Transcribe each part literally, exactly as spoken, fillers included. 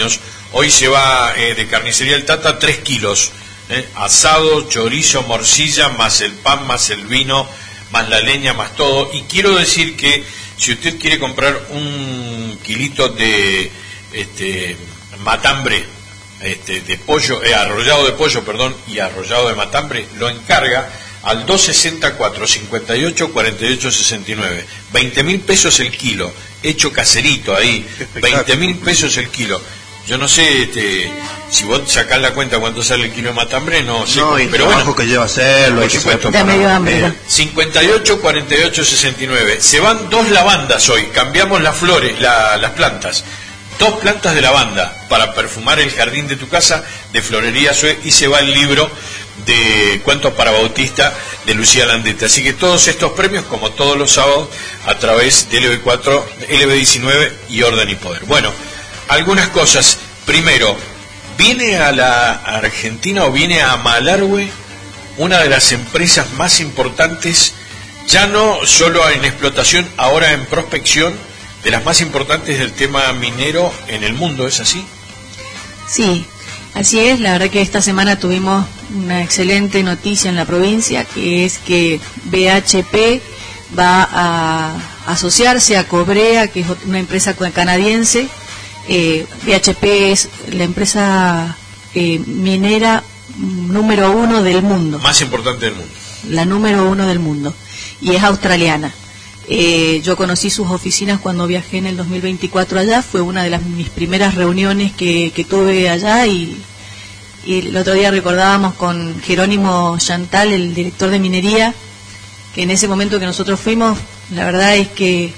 Hoy se va eh, de carnicería El Tata tres kilos, eh, asado, chorizo, morcilla, más el pan, más el vino, más la leña, más todo. Y quiero decir que si usted quiere comprar un kilito de este, matambre, este, de pollo, eh, arrollado de pollo, perdón, y arrollado de matambre, lo encarga al dos sesenta y cuatro, cincuenta y ocho, cuarenta y ocho, sesenta y nueve. veinte mil pesos el kilo, hecho caserito ahí, veinte mil pesos el kilo. Yo no sé, este, si vos sacás la cuenta cuánto sale el kilo de matambre, no sé, no, y pero el trabajo bueno, que lleva a hacerlo, hay que supuesto, ya medio hambre. eh, cincuenta y ocho, cuarenta y ocho, sesenta y nueve. Se van dos lavandas hoy, cambiamos las flores, la, las plantas. Dos plantas de lavanda para perfumar el jardín de tu casa de Florería Sue, y se va el libro de Cuentos para Bautista de Lucía Landete. Así que todos estos premios, como todos los sábados, a través de L B cuatro, L B diecinueve y Orden y Poder. Bueno, algunas cosas. Primero, viene a la Argentina o viene a Malargüe una de las empresas más importantes, ya no solo en explotación, ahora en prospección, de las más importantes del tema minero en el mundo, ¿es así? Sí, así es. La verdad que esta semana tuvimos una excelente noticia en la provincia, que es que B H P va a asociarse a Cobrea, que es una empresa canadiense. Eh, B H P es la empresa eh, minera número uno del mundo. Más importante del mundo. La número uno del mundo. Y es australiana. Eh, yo conocí sus oficinas cuando viajé en el dos mil veinticuatro allá. Fue una de las mis primeras reuniones que, que tuve allá, y, y el otro día recordábamos con Jerónimo Chantal, el director de minería, que en ese momento que nosotros fuimos, la verdad es que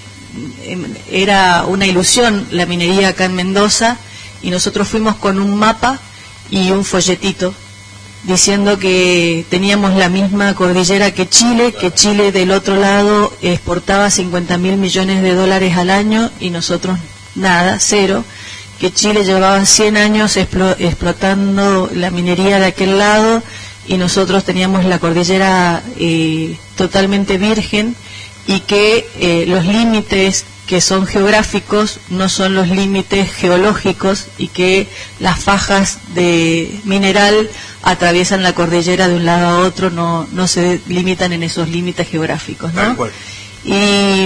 era una ilusión la minería acá en Mendoza, y nosotros fuimos con un mapa y un folletito diciendo que teníamos la misma cordillera que Chile, que Chile del otro lado exportaba cincuenta mil millones de dólares al año y nosotros nada, cero, que Chile llevaba cien años explo- explotando la minería de aquel lado y nosotros teníamos la cordillera eh, totalmente virgen, y que eh, los límites que son geográficos no son los límites geológicos, y que las fajas de mineral atraviesan la cordillera de un lado a otro, no no se limitan en esos límites geográficos, ¿no? Y,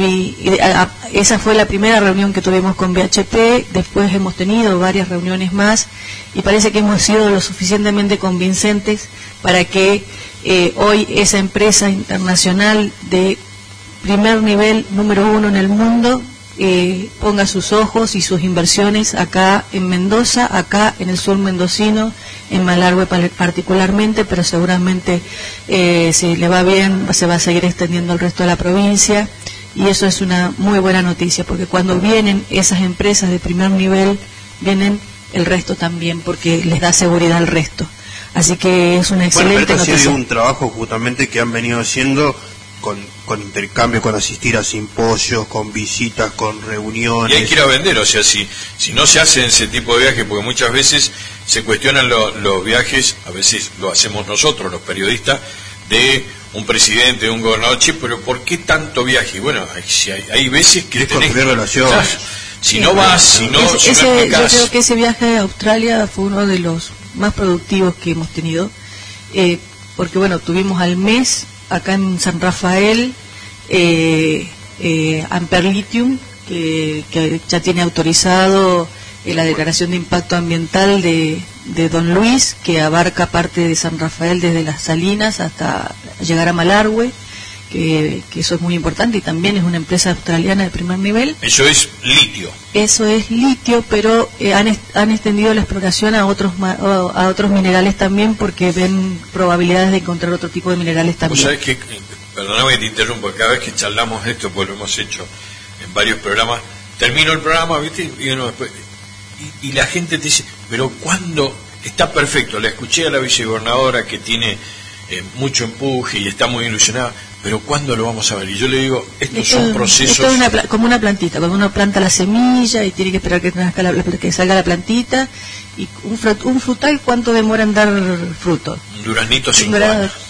y a, a, esa fue la primera reunión que tuvimos con B H P. Después hemos tenido varias reuniones más, y parece que hemos sido lo suficientemente convincentes para que eh, hoy esa empresa internacional de primer nivel, número uno en el mundo, eh, ponga sus ojos y sus inversiones acá en Mendoza, acá en el sur mendocino, en Malargüe particularmente, pero seguramente eh, si le va bien se va a seguir extendiendo al resto de la provincia, y eso es una muy buena noticia, porque cuando vienen esas empresas de primer nivel, vienen el resto también, porque les da seguridad al resto. Así que es una excelente bueno, pero esto noticia. Ha sido un trabajo justamente que han venido haciendo con, con intercambio, con asistir a simposios, con visitas, con reuniones. Y hay que ir a vender, o sea, si, si no se hacen ese tipo de viajes, porque muchas veces se cuestionan lo, los viajes, a veces lo hacemos nosotros, los periodistas, de un presidente, de un gobernador, che, pero ¿por qué tanto viaje? Y bueno, hay, si hay, hay veces que es tenés construir relaciones. Claro, si no vas, si no, ese, si no ese, explicás. yo creo que ese viaje a Australia fue uno de los más productivos que hemos tenido, eh, porque bueno, tuvimos al mes acá en San Rafael eh, eh, Amper Lithium, que, que ya tiene autorizado eh, la declaración de impacto ambiental de, de Don Luis, que abarca parte de San Rafael desde las Salinas hasta llegar a Malargüe, que, que eso es muy importante, y también es una empresa australiana de primer nivel. Eso es litio. Eso es litio, pero eh, han, est han extendido la exploración a otros a otros minerales también, porque ven probabilidades de encontrar otro tipo de minerales también. Vos sabés que, perdóname que te interrumpo, cada vez que charlamos esto, pues lo hemos hecho en varios programas, termino el programa, ¿viste? Y, no, después, y, y la gente te dice, pero ¿cuándo? Está perfecto, la escuché a la vicegobernadora que tiene eh, mucho empuje y está muy ilusionada, pero ¿cuándo lo vamos a ver? Y yo le digo, estos esto, son procesos... Esto es una, como una plantita, cuando uno planta la semilla y tiene que esperar que, la, que salga la plantita, y un, frut, un frutal, ¿cuánto demora en dar fruto? Un duraznito cinco años.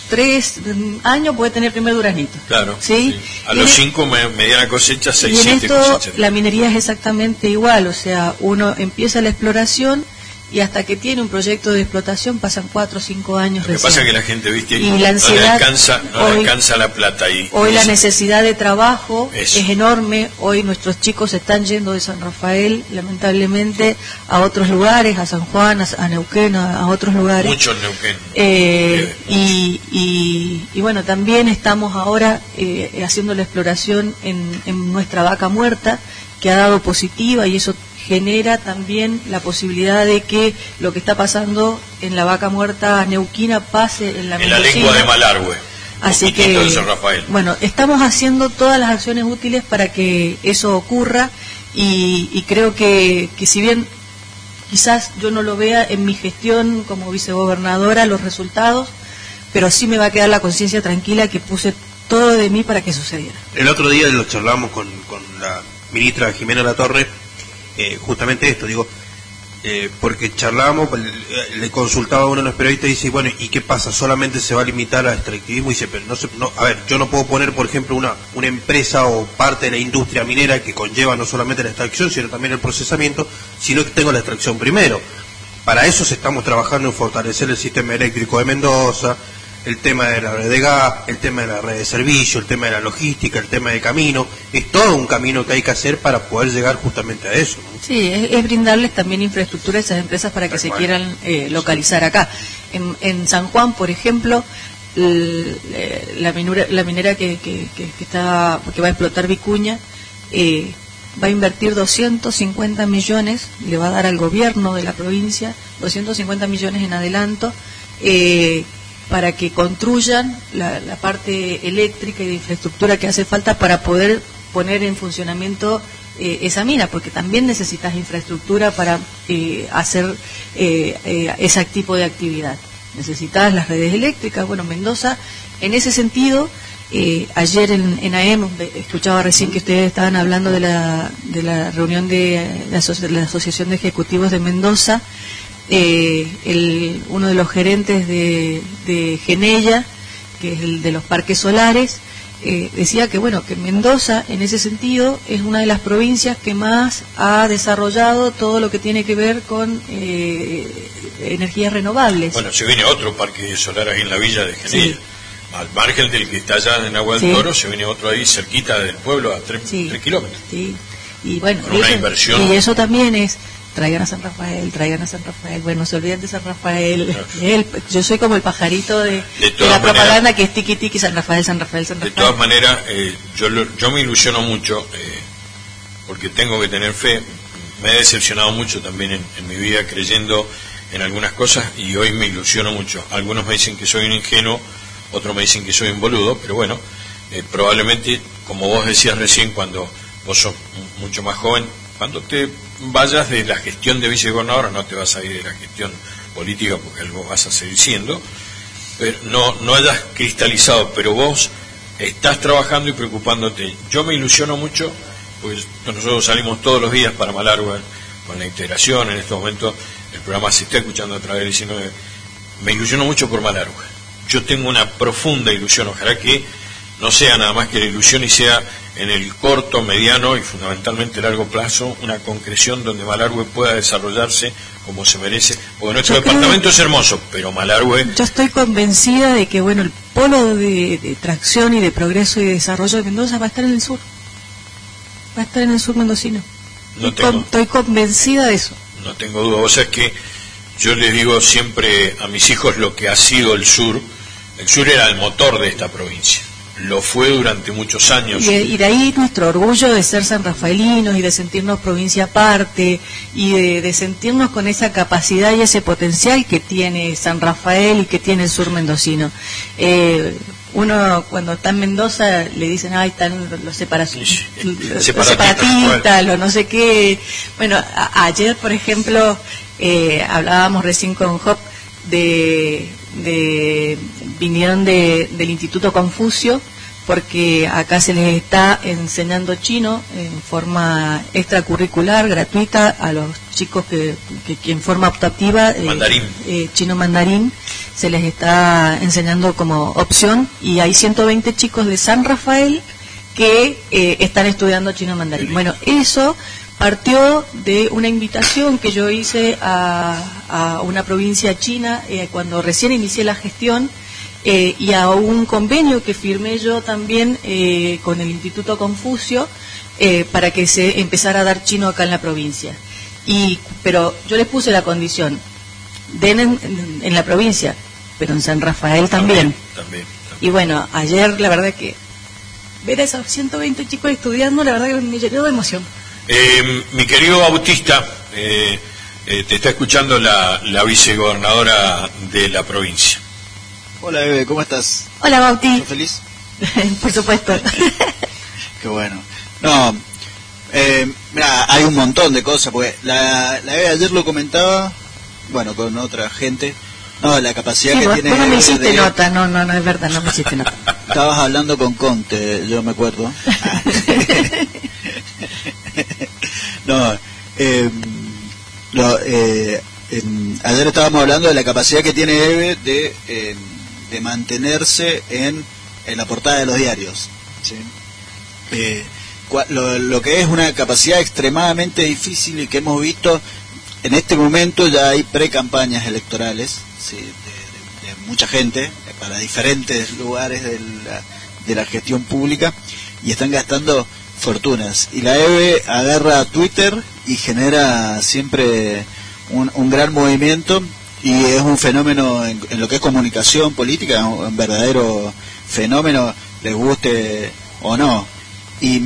tres años puede tener primer duraznito. Claro. ¿Sí? Sí. A los cinco, me, mediana cosecha, seis, y en siete esto cosechas. La minería es exactamente igual, o sea, uno empieza la exploración y hasta que tiene un proyecto de explotación pasan cuatro o cinco años Lo que recién. pasa es que la gente, viste, y la ansiedad, no le alcanza, no hoy, le alcanza la plata. Y, hoy y la eso. necesidad de trabajo Eso. es enorme, hoy nuestros chicos se están yendo de San Rafael, lamentablemente, a otros lugares, a San Juan, a, a Neuquén, a, a otros lugares. Mucho en Neuquén. Eh, y, y, y bueno, también estamos ahora eh, haciendo la exploración en, en nuestra vaca muerta, que ha dado positiva, y eso genera también la posibilidad de que lo que está pasando en la vaca muerta neuquina pase en la En la lengua de Malargüe. Así que, de San Rafael. bueno, estamos haciendo todas las acciones útiles para que eso ocurra, y, y creo que, que si bien quizás yo no lo vea en mi gestión como vicegobernadora los resultados, pero sí me va a quedar la conciencia tranquila que puse todo de mí para que sucediera. El otro día lo charlamos con, con la ministra Jimena Latorre, eh, justamente esto, digo, eh, porque charlábamos, le, le consultaba a uno de los periodistas y dice, bueno, ¿y qué pasa? ¿Solamente se va a limitar al extractivismo? Y dice, pero no se, no, a ver, yo no puedo poner, por ejemplo, una, una empresa o parte de la industria minera que conlleva no solamente la extracción, sino también el procesamiento, sino que tengo la extracción primero. Para eso estamos trabajando en fortalecer el sistema eléctrico de Mendoza, el tema de la red de gas, el tema de la red de servicio, el tema de la logística, el tema de camino. Es todo un camino que hay que hacer para poder llegar justamente a eso, ¿no? Sí, es, es brindarles también infraestructura a esas empresas para que Tal se cual. quieran eh, localizar acá. En, en San Juan, por ejemplo, l- eh, la minera, la minera que, que, que, que está, que va a explotar Vicuña, eh, va a invertir doscientos cincuenta millones, le va a dar al gobierno de la provincia doscientos cincuenta millones en adelanto, eh, para que construyan la, la parte eléctrica y de infraestructura que hace falta para poder poner en funcionamiento eh, esa mina, porque también necesitas infraestructura para eh, hacer eh, eh, ese tipo de actividad. Necesitas las redes eléctricas. Bueno, Mendoza, en ese sentido, eh, ayer en, en A E M, escuchaba recién que ustedes estaban hablando de la, de la reunión de, de, aso de la Asociación de Ejecutivos de Mendoza. Eh, el, uno de los gerentes de, de Genella, que es el de los parques solares, eh, decía que bueno, que Mendoza en ese sentido es una de las provincias que más ha desarrollado todo lo que tiene que ver con eh, energías renovables. Bueno, se viene otro parque solar ahí en la villa de Genella. Sí. Al margen del que está allá en Agua del Sí. Toro, se viene otro ahí cerquita del pueblo a tres, Sí. tres kilómetros. Sí. Y bueno, Con una eso- inversión. y eso también es, traigan a San Rafael, traigan a San Rafael, bueno, no se olviden de San Rafael. Claro. El- yo soy como el pajarito de, De de todas la maneras- propaganda que es tiki tiki San Rafael, San Rafael, San De Rafael. todas maneras, eh, yo, lo- yo me ilusiono mucho, eh, porque tengo que tener fe. Me he decepcionado mucho también en, en mi vida creyendo en algunas cosas, y hoy me ilusiono mucho. Algunos me dicen que soy un ingenuo, otros me dicen que soy un boludo, pero bueno, eh, probablemente, como vos decías recién, cuando vos sos mucho más joven, cuando te vayas de la gestión de vicegobernadora, no te vas a ir de la gestión política porque algo vas a seguir siendo, pero no, no hayas cristalizado, pero vos estás trabajando y preocupándote. Yo me ilusiono mucho, pues nosotros salimos todos los días para Malargüe con la integración. En este momento el programa se está escuchando a través del diecinueve. Me ilusiono mucho por Malargüe. Yo tengo una profunda ilusión, ojalá que no sea nada más que la ilusión y sea en el corto, mediano y fundamentalmente largo plazo una concreción donde Malargüe pueda desarrollarse como se merece, porque nuestro Yo creo- departamento es hermoso, pero Malargüe, Yo estoy convencida de que bueno, el polo de, de tracción y de progreso y de desarrollo de Mendoza va a estar en el sur. Va a estar en el sur mendocino. no Estoy con- tengo, estoy convencida de eso. no tengo duda. Vos sabés que yo les digo siempre a mis hijos lo que ha sido el sur. El sur era el motor de esta provincia. Lo fue durante muchos años. Y de, y de ahí nuestro orgullo de ser sanrafaelinos y de sentirnos provincia aparte y de, de sentirnos con esa capacidad y ese potencial que tiene San Rafael y que tiene el sur mendocino. Eh, uno cuando está en Mendoza le dicen, ay, están los, separa- Sí, sí. los Separatistas, separatistas, los no sé qué. Bueno, a- ayer, por ejemplo, eh, hablábamos recién con Job de, de vinieron de, del Instituto Confucio, porque acá se les está enseñando chino en forma extracurricular, gratuita, a los chicos que, que, que en forma optativa, eh, Mandarín. eh, chino mandarín, se les está enseñando como opción, y hay ciento veinte chicos de San Rafael que eh, están estudiando chino mandarín. Bueno, eso partió de una invitación que yo hice a, a una provincia china eh, cuando recién inicié la gestión, eh, y a un convenio que firmé yo también eh, con el Instituto Confucio eh, para que se empezara a dar chino acá en la provincia. Y pero yo les puse la condición, den en, en, en la provincia, pero en San Rafael también. También, también, también. Y bueno, ayer la verdad que ver a esos ciento veinte chicos estudiando, la verdad que me llenó de emoción. Eh, mi querido Bautista, eh, eh, te está escuchando la, la vicegobernadora de la provincia. Hola, Eve, ¿cómo estás? Hola, Bauti. ¿Estás feliz? Por supuesto. Qué bueno. No, eh, mira, hay un montón de cosas, porque la, la Eve ayer lo comentaba, bueno, con otra gente, no, la capacidad sí, que vos, tiene... Vos no me Eve hiciste de... nota, no, no, no es verdad, no me hiciste nota. Estabas hablando con Conte, yo me acuerdo. No, eh, lo, eh, en, ayer estábamos hablando de la capacidad que tiene Eve de, eh, de mantenerse en, en la portada de los diarios, ¿sí? Eh, lo, lo que es una capacidad extremadamente difícil y que hemos visto en este momento. Ya hay pre-campañas electorales, ¿sí? de, de, de mucha gente para diferentes lugares de la, de la gestión pública, y están gastando fortunas, y la Eve agarra Twitter y genera siempre un, un gran movimiento, y es un fenómeno en, en lo que es comunicación política, un, un verdadero fenómeno, les guste o no. Y,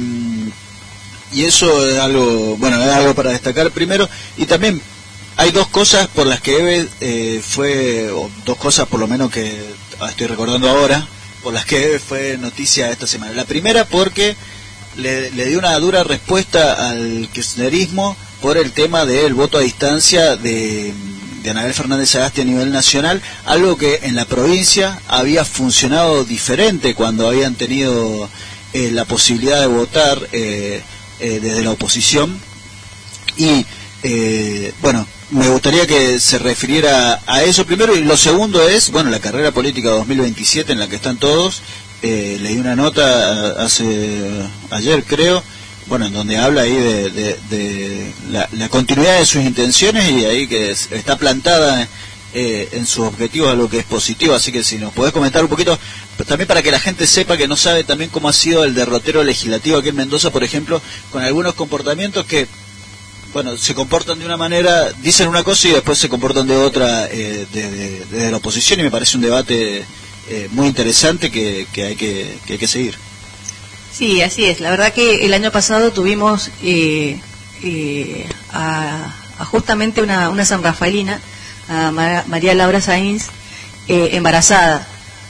y eso es algo, bueno, es algo para destacar primero. Y también hay dos cosas por las que Eve eh, fue, o dos cosas por lo menos que estoy recordando ahora, por las que Eve fue noticia esta semana. La primera porque le, le dio una dura respuesta al kirchnerismo por el tema del voto a distancia de, de Anabel Fernández Sagasti a nivel nacional, algo que en la provincia había funcionado diferente cuando habían tenido eh, la posibilidad de votar eh, eh, desde la oposición. Y eh, bueno, me gustaría que se refiriera a eso primero, y lo segundo es, bueno, la carrera política dos mil veintisiete en la que están todos. Eh, leí una nota hace ayer, creo, bueno, en donde habla ahí de, de, de la, la continuidad de sus intenciones, y ahí que es, está plantada eh, en sus objetivos, a lo que es positivo. Así que si nos podés comentar un poquito, también para que la gente sepa que no sabe también cómo ha sido el derrotero legislativo aquí en Mendoza, por ejemplo, con algunos comportamientos que, bueno, se comportan de una manera, dicen una cosa y después se comportan de otra eh, desde de, de la oposición, y me parece un debate eh, muy interesante que, que, hay que, que hay que seguir. Sí, así es. La verdad que el año pasado tuvimos eh, eh, a, a justamente una, una sanrafaelina, a Mar María Laura Sainz, eh, embarazada.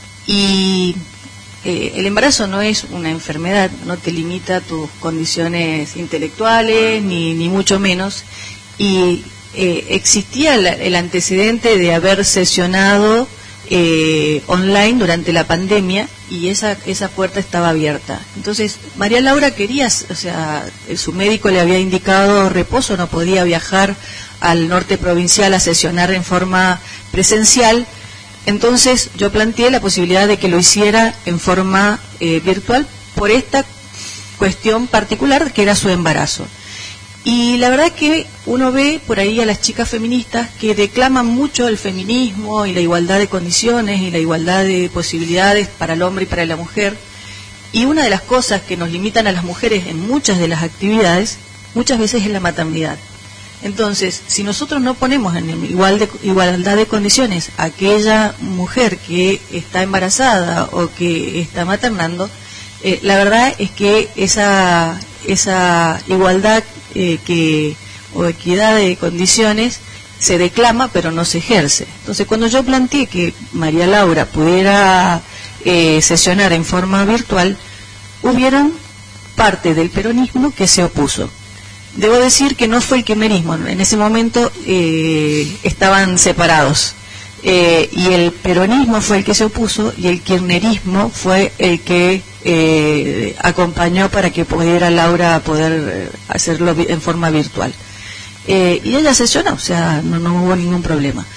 Y eh, el embarazo no es una enfermedad, no te limita tus condiciones intelectuales, ni, ni mucho menos. Y eh, existía el, el antecedente de haber sesionado eh, online durante la pandemia, y esa esa puerta estaba abierta. Entonces María Laura quería, o sea, su médico le había indicado reposo, no podía viajar al norte provincial a sesionar en forma presencial. Entonces yo planteé la posibilidad de que lo hiciera en forma eh, virtual por esta cuestión particular que era su embarazo. Y la verdad que uno ve por ahí a las chicas feministas que declaman mucho el feminismo y la igualdad de condiciones y la igualdad de posibilidades para el hombre y para la mujer. Y una de las cosas que nos limitan a las mujeres en muchas de las actividades, muchas veces es la maternidad. Entonces, si nosotros no ponemos en igual de, igualdad de condiciones a aquella mujer que está embarazada o que está maternando, eh, la verdad es que esa, esa igualdad eh, que, o equidad de condiciones se declama pero no se ejerce. Entonces, cuando yo planteé que María Laura pudiera eh, sesionar en forma virtual, hubieron parte del peronismo que se opuso. Debo decir que no fue el kirchnerismo, en ese momento eh, estaban separados, eh, y el peronismo fue el que se opuso y el kirchnerismo fue el que eh, acompañó para que pudiera Laura poder hacerlo en forma virtual. Eh, y ella sesionó, o sea, no, no hubo ningún problema.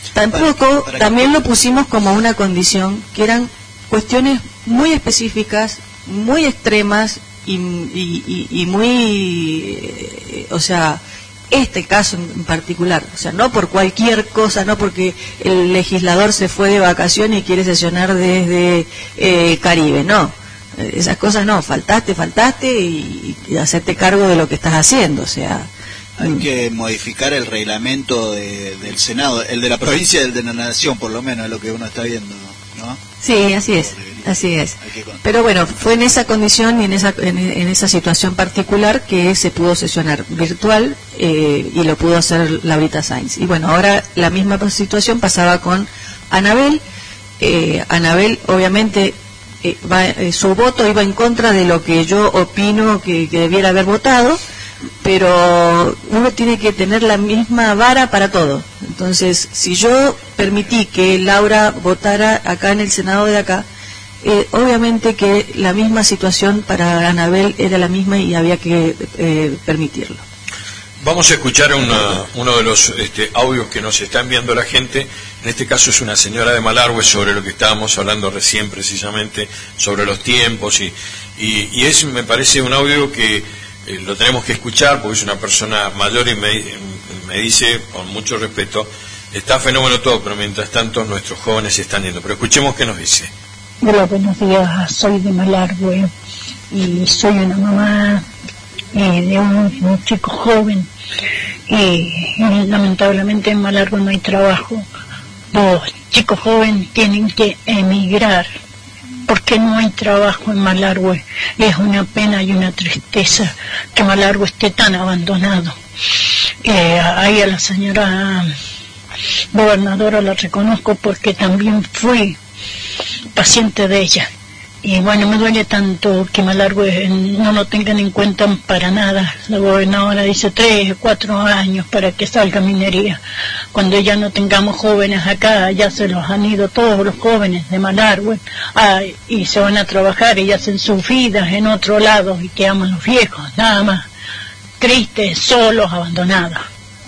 Tampoco, para, para también que... lo pusimos como una condición, que eran cuestiones muy específicas, muy extremas y, y, y, y muy, eh, o sea, este caso en particular, o sea, no por cualquier cosa, no porque el legislador se fue de vacaciones y quiere sesionar desde eh, Caribe, no, esas cosas no, faltaste, faltaste y, y hacerte cargo de lo que estás haciendo, o sea... Hay que modificar el reglamento de, del Senado, el de la provincia y el de la nación, por lo menos es lo que uno está viendo, ¿no? Sí, así es, así es. Pero bueno, fue en esa condición y en esa en, en esa situación particular que se pudo sesionar virtual eh, y lo pudo hacer Laurita Sainz. Y bueno, ahora la misma situación pasaba con Anabel. Eh, Anabel, obviamente, eh, va, eh, su voto iba en contra de lo que yo opino que, que debiera haber votado, pero uno tiene que tener la misma vara para todo. Entonces, si yo permití que Laura votara acá en el Senado de acá, eh, obviamente que la misma situación para Anabel era la misma y había que eh, permitirlo. Vamos a escuchar una, uno de los este, audios que nos está enviando la gente. En este caso es una señora de Malargüe, sobre lo que estábamos hablando recién precisamente, sobre los tiempos, y, y, y es, me parece, un audio que Eh, lo tenemos que escuchar porque es una persona mayor y me, me dice con mucho respeto, está fenómeno todo, pero mientras tanto nuestros jóvenes se están yendo. Pero escuchemos qué nos dice. Hola, buenos días, soy de Malargüe y soy una mamá eh, de un, un chico joven y, y lamentablemente en Malargüe no hay trabajo. Los chicos jóvenes tienen que emigrar porque no hay trabajo en Malargüe. Es una pena y una tristeza que Malargüe esté tan abandonado. Eh, ahí a la señora gobernadora la reconozco porque también fui paciente de ella. Y bueno, me duele tanto que Malargüe no lo tengan en cuenta para nada. La gobernadora dice tres, cuatro años para que salga minería. Cuando ya no tengamos jóvenes acá, ya se los han ido todos los jóvenes de Malargüe ah, y se van a trabajar y hacen sus vidas en otro lado y quedamos los viejos, nada más. Tristes, solos, abandonados.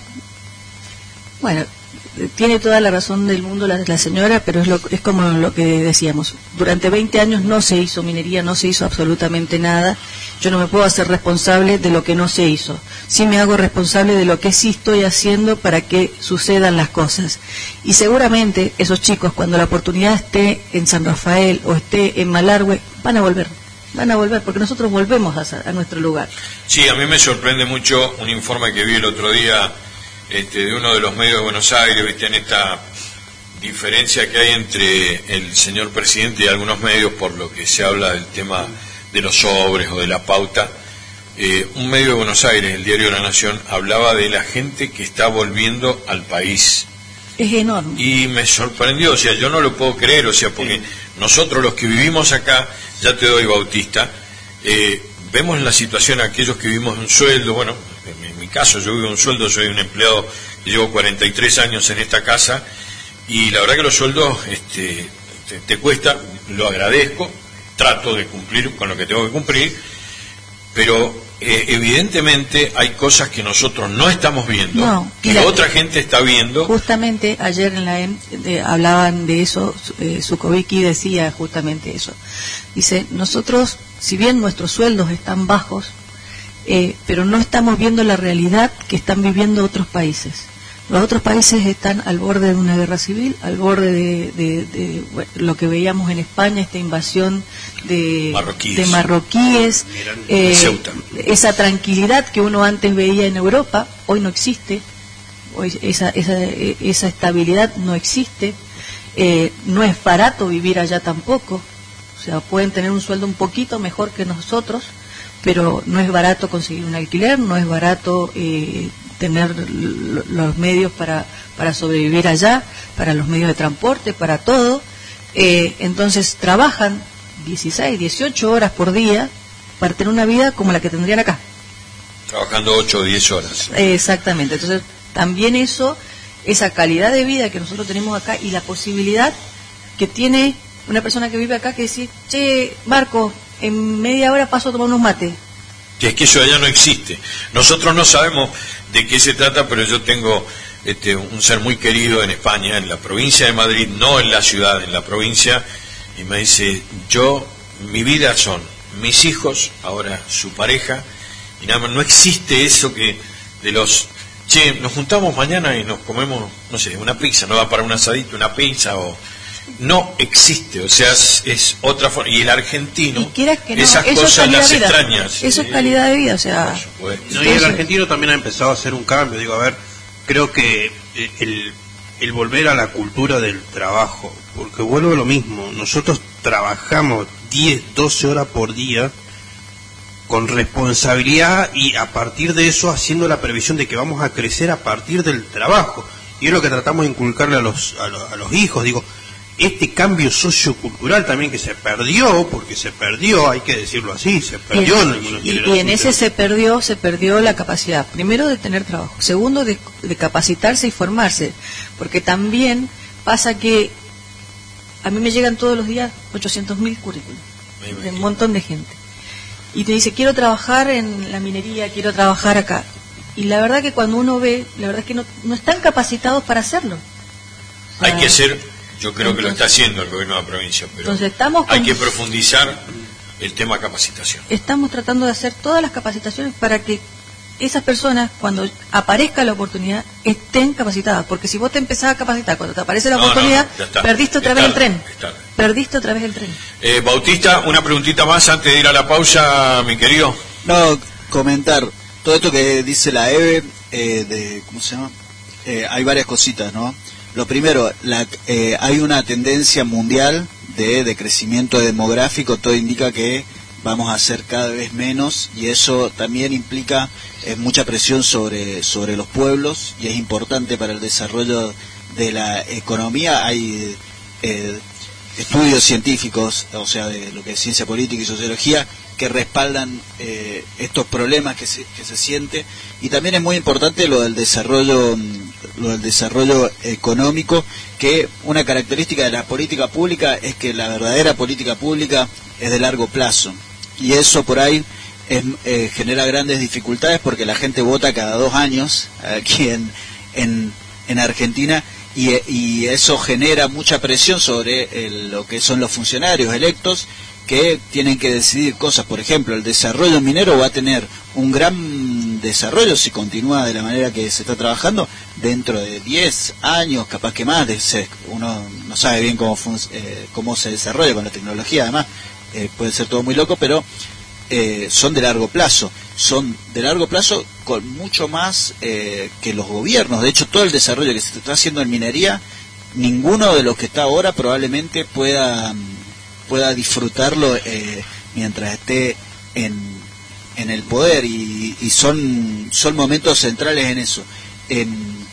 Bueno, tiene toda la razón del mundo la, la señora, pero es, lo, es como lo que decíamos. Durante veinte años no se hizo minería, no se hizo absolutamente nada. Yo no me puedo hacer responsable de lo que no se hizo. Sí me hago responsable de lo que sí estoy haciendo para que sucedan las cosas. Y seguramente esos chicos, cuando la oportunidad esté en San Rafael o esté en Malargüe, van a volver. Van a volver, porque nosotros volvemos a, a nuestro lugar. Sí, a mí me sorprende mucho un informe que vi el otro día Este, de uno de los medios de Buenos Aires, viste, en esta diferencia que hay entre el señor presidente y algunos medios por lo que se habla del tema de los sobres o de la pauta. Eh, un medio de Buenos Aires, el diario La Nación, hablaba de la gente que está volviendo al país. Es enorme. Y me sorprendió, o sea, yo no lo puedo creer, o sea, porque nosotros los que vivimos acá, ya te doy, Bautista, eh, vemos la situación aquellos que vivimos un sueldo, bueno, en mi caso yo vivo un sueldo, soy un empleado que llevo cuarenta y tres años en esta casa y la verdad que los sueldos este, te, te cuesta, lo agradezco, trato de cumplir con lo que tengo que cumplir, pero eh, evidentemente hay cosas que nosotros no estamos viendo, no, que la, otra gente está viendo. Justamente ayer en la E M eh, hablaban de eso, eh, Zukovicki decía justamente eso. Dice, nosotros, si bien nuestros sueldos están bajos, Eh, pero no estamos viendo la realidad que están viviendo otros países. Los otros países están al borde de una guerra civil, al borde de, de, de bueno, lo que veíamos en España, esta invasión de marroquíes, de marroquíes eh, esa tranquilidad que uno antes veía en Europa, hoy no existe, hoy esa, esa, esa estabilidad no existe, eh, no es barato vivir allá tampoco, o sea, pueden tener un sueldo un poquito mejor que nosotros, pero no es barato conseguir un alquiler, no es barato eh, tener los medios para, para sobrevivir allá, para los medios de transporte, para todo. Eh, entonces trabajan dieciséis, dieciocho horas por día para tener una vida como la que tendrían acá. Trabajando ocho o diez horas. Eh, exactamente, entonces también eso, esa calidad de vida que nosotros tenemos acá y la posibilidad que tiene una persona que vive acá que dice, che, Marco, en media hora paso a tomar unos mates. Que es que eso allá no existe. Nosotros no sabemos de qué se trata, pero yo tengo este, un ser muy querido en España, en la provincia de Madrid, no en la ciudad, en la provincia, y me dice, yo, mi vida son mis hijos, ahora su pareja, y nada más, no existe eso que de los, che, nos juntamos mañana y nos comemos, no sé, una pizza, no va para un asadito, una pizza o... No existe, o sea, es, es otra forma. Y el argentino, y quieras que no, esas eso cosas es las vida. extrañas. Eso sí. es calidad de vida, o sea. No, y el argentino también ha empezado a hacer un cambio. Digo, a ver, creo que el, el volver a la cultura del trabajo, porque vuelvo a lo mismo. Nosotros trabajamos diez, doce horas por día con responsabilidad y a partir de eso haciendo la previsión de que vamos a crecer a partir del trabajo. Y es lo que tratamos de inculcarle a los, a los, a los hijos. Digo, este cambio sociocultural también que se perdió, porque se perdió, hay que decirlo así, se perdió y, en algunos y, y en ese se perdió, se perdió la capacidad, primero de tener trabajo, segundo de, de capacitarse y formarse, porque también pasa que a mí me llegan todos los días ochocientos mil currículos de un montón de gente y te dice quiero trabajar en la minería, quiero trabajar acá, y la verdad que cuando uno ve, la verdad es que no, no están capacitados para hacerlo. O sea, hay que ser, yo creo entonces, que lo está haciendo el gobierno de la provincia, pero entonces estamos hay con, que profundizar el tema capacitación. Estamos tratando de hacer todas las capacitaciones para que esas personas, cuando aparezca la oportunidad, estén capacitadas, porque si vos te empezás a capacitar cuando te aparece la no, oportunidad, no, no, perdiste otra vez el tren. Está. Perdiste otra vez el tren. Eh, Bautista, una preguntita más antes de ir a la pausa, mi querido. No, comentar todo esto que dice la Eve, eh, de, ¿cómo se llama? Eh, hay varias cositas, ¿no? Lo primero, la, eh, hay una tendencia mundial de, de crecimiento demográfico, todo indica que vamos a hacer cada vez menos y eso también implica eh, mucha presión sobre, sobre los pueblos y es importante para el desarrollo de la economía. Hay eh, estudios científicos, o sea, de lo que es ciencia política y sociología, que respaldan eh, estos problemas que se, que se siente, y también es muy importante lo del desarrollo lo del desarrollo económico, que una característica de la política pública es que la verdadera política pública es de largo plazo, y eso por ahí es, eh, genera grandes dificultades porque la gente vota cada dos años aquí en, en, en Argentina, y, y eso genera mucha presión sobre el, lo que son los funcionarios electos, que tienen que decidir cosas. Por ejemplo, el desarrollo minero va a tener un gran desarrollo si continúa de la manera que se está trabajando dentro de diez años, capaz que más. De ser, uno no sabe bien cómo, fun, eh, cómo se desarrolla con la tecnología, además eh, puede ser todo muy loco, pero eh, son de largo plazo, son de largo plazo con mucho más eh, que los gobiernos. De hecho, todo el desarrollo que se está haciendo en minería, ninguno de los que está ahora probablemente pueda pueda disfrutarlo eh, mientras esté en, en el poder, y, y son son momentos centrales en eso. Eh,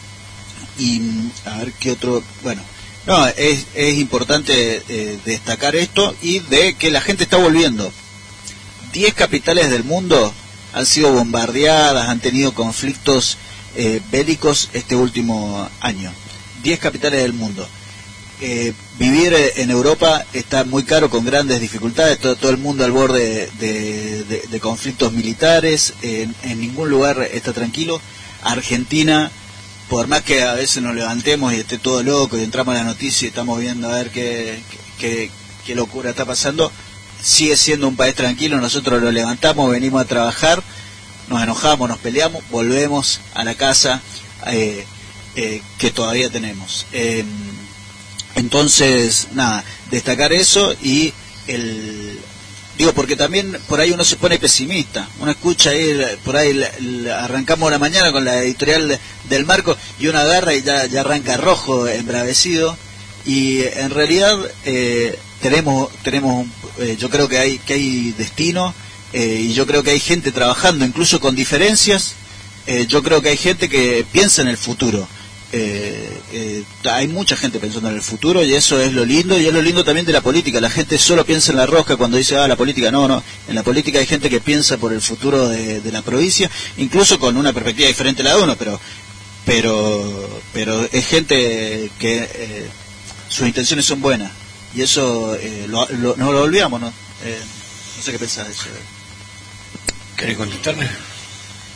y a ver qué otro, bueno, no, es, es importante eh, destacar esto y de que la gente está volviendo. Diez capitales del mundo han sido bombardeadas, han tenido conflictos eh, bélicos este último año. Diez capitales del mundo. Eh, vivir en Europa está muy caro, con grandes dificultades, todo, todo el mundo al borde de, de, de conflictos militares, en, en ningún lugar está tranquilo. Argentina, por más que a veces nos levantemos y esté todo loco y entramos a la noticia y estamos viendo a ver qué, qué, qué locura está pasando, sigue siendo un país tranquilo. Nosotros lo levantamos, venimos a trabajar, nos enojamos, nos peleamos, volvemos a la casa eh, eh, que todavía tenemos. Eh, Entonces, nada, destacar eso y el... Digo, porque también por ahí uno se pone pesimista. Uno escucha ahí, por ahí la, la, arrancamos la mañana con la editorial de, del Marco y uno agarra y ya, ya arranca rojo, embravecido. Y en realidad eh, tenemos, tenemos eh, yo creo que hay, que hay destino eh, y yo creo que hay gente trabajando, incluso con diferencias. Eh, yo creo que hay gente que piensa en el futuro. Eh, eh, hay mucha gente pensando en el futuro y eso es lo lindo, y es lo lindo también de la política. La gente solo piensa en la rosca cuando dice, ah, la política, no, no, en la política hay gente que piensa por el futuro de, de la provincia, incluso con una perspectiva diferente a la de uno, pero pero pero es gente que eh, sus intenciones son buenas, y eso eh, lo, lo, no lo olvidamos, ¿no? Eh, no sé qué pensás de eso. ¿Querés contestarle?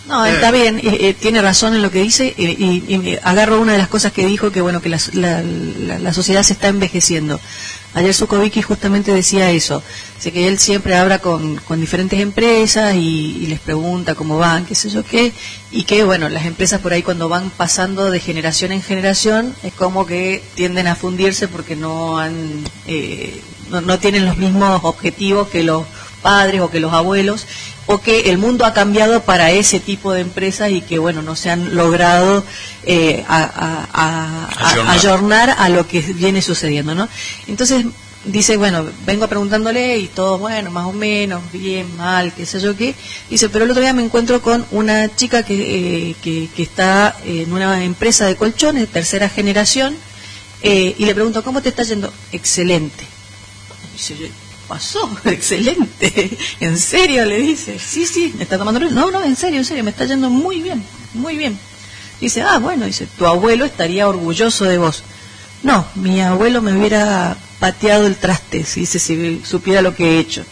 No, está bien, eh, eh, tiene razón en lo que dice, eh, y, y agarro una de las cosas que dijo, que bueno, que la, la, la, la sociedad se está envejeciendo. Ayer Zukovicki justamente decía eso, sé que él siempre habla con, con diferentes empresas y, y les pregunta cómo van, qué sé yo qué, y que bueno, las empresas por ahí cuando van pasando de generación en generación es como que tienden a fundirse porque no han eh, no, no tienen los mismos objetivos que los padres o que los abuelos, o que el mundo ha cambiado para ese tipo de empresas y que bueno, no se han logrado eh, a, a, a, a, ayornar a lo que viene sucediendo, ¿no? Entonces dice, bueno, vengo preguntándole y todo, bueno, más o menos, bien, mal, qué sé yo qué. Dice, pero el otro día me encuentro con una chica que, eh, que, que está en una empresa de colchones, tercera generación, eh, y le pregunto, ¿cómo te está yendo? Excelente. Dice, pasó, excelente, ¿en serio? Le dice, sí, sí, me está tomando, no, no, en serio, en serio, me está yendo muy bien, muy bien. Dice, ah, bueno, dice, tu abuelo estaría orgulloso de vos. No, mi abuelo me hubiera pateado el traste, dice, si supiera lo que he hecho.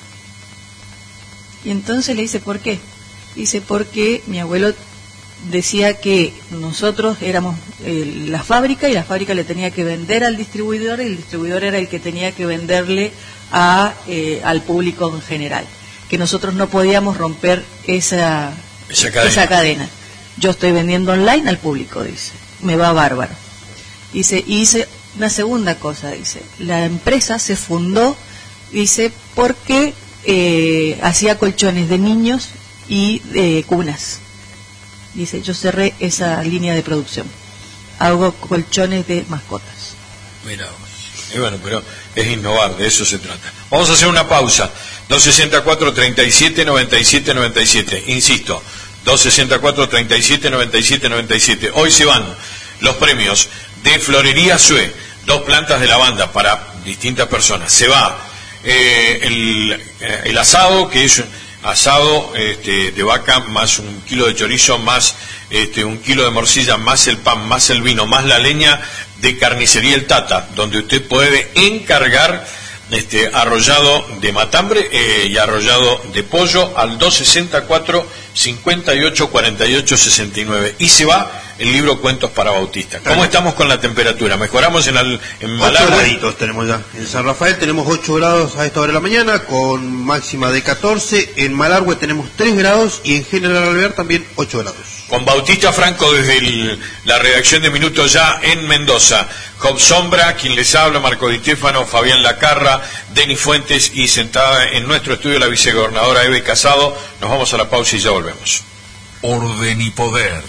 Y entonces le dice, ¿por qué? Dice, porque mi abuelo decía que nosotros éramos eh, la fábrica y la fábrica le tenía que vender al distribuidor y el distribuidor era el que tenía que venderle a eh, al público en general, que nosotros no podíamos romper esa esa cadena. esa cadena. Yo estoy vendiendo online al público, dice, me va bárbaro. Dice, y dice una segunda cosa, dice, la empresa se fundó, dice, porque eh, hacía colchones de niños y de cunas. Dice, yo cerré esa línea de producción, hago colchones de mascotas. Mira vos. Y bueno, pero es innovar, de eso se trata. Vamos a hacer una pausa. dos sesenta y cuatro, treinta y siete, noventa y siete, noventa y siete. Insisto, dos sesenta y cuatro, treinta y siete, noventa y siete, noventa y siete. Hoy se van los premios de Florería Sue, dos plantas de lavanda para distintas personas. Se va eh, el, el asado, que es asado este, de vaca, más un kilo de chorizo, más este, un kilo de morcilla, más el pan, más el vino, más la leña de Carnicería El Tata, donde usted puede encargar este arrollado de matambre eh, y arrollado de pollo al dos sesenta y cuatro, cincuenta y ocho, cuarenta y ocho, sesenta y nueve. Y se va el libro Cuentos para Bautistas. ¿Cómo estamos con la temperatura? ¿Mejoramos en, el, en Malargüe? ocho graditos tenemos ya. En San Rafael tenemos ocho grados a esta hora de la mañana, con máxima de catorce. En Malargüe tenemos tres grados y en General Alvear también ocho grados. Con Bautista Franco desde el, la redacción de Minutos Ya en Mendoza. Job Sombra, quien les habla, Marco Di Stéfano, Fabián Lacarra, Denis Fuentes y sentada en nuestro estudio la vicegobernadora Eve Casado. Nos vamos a la pausa y ya volvemos. Orden y poder.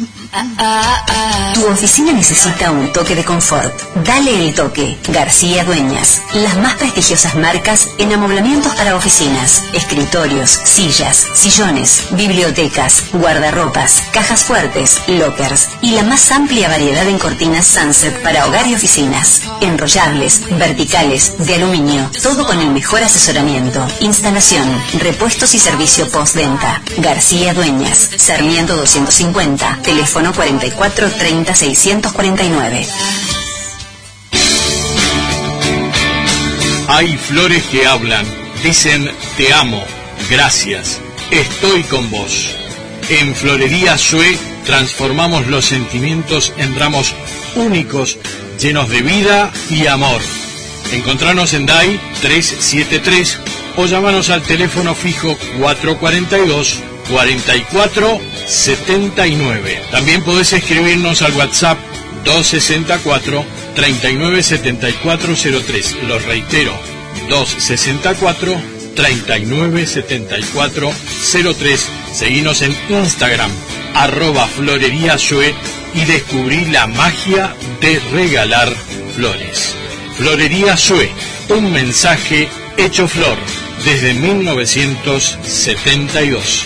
Tu oficina necesita un toque de confort. Dale el toque. García Dueñas. Las más prestigiosas marcas en amoblamientos para oficinas, escritorios, sillas, sillones, bibliotecas, guardarropas, cajas fuertes, lockers y la más amplia variedad en cortinas Sunset para hogar y oficinas. Enrollables, verticales, de aluminio. Todo con el mejor asesoramiento. Instalación, repuestos y servicio postventa. García Dueñas. Sarmiento doscientos cincuenta. Teléfono cuarenta y cuatro, treinta, seiscientos cuarenta y nueve. Hay flores que hablan, dicen te amo, gracias, estoy con vos. En Florería Sue transformamos los sentimientos en ramos únicos, llenos de vida y amor. Encontranos en D A I trescientos setenta y tres o llamanos al teléfono fijo cuatrocientos cuarenta y dos, cuarenta y cuatro, setenta y nueve. También podés escribirnos al WhatsApp dos sesenta y cuatro, treinta y nueve, setenta y cuatro cero tres. Los reitero, dos sesenta y cuatro, treinta y nueve, setenta y cuatro cero tres. Seguinos en Instagram, arroba Florería Sue, y descubrí la magia de regalar flores. Florería Sue, un mensaje hecho flor desde mil novecientos setenta y dos.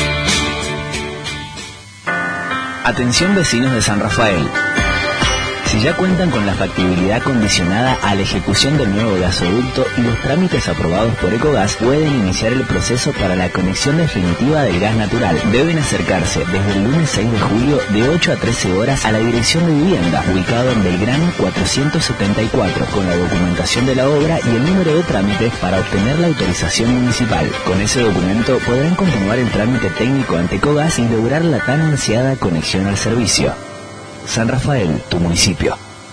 Atención vecinos de San Rafael. Si Si ya cuentan con la factibilidad condicionada a la ejecución del nuevo gasoducto y los trámites aprobados por Ecogas, pueden iniciar el proceso para la conexión definitiva del gas natural. Deben acercarse desde el lunes seis de julio de ocho a trece horas a la Dirección de Vivienda, ubicado en Belgrano cuatrocientos setenta y cuatro, con la documentación de la obra y el número de trámite para obtener la autorización municipal. Con ese documento podrán continuar el trámite técnico ante Ecogas y lograr la tan ansiada conexión al servicio. San Rafael, tu municipio.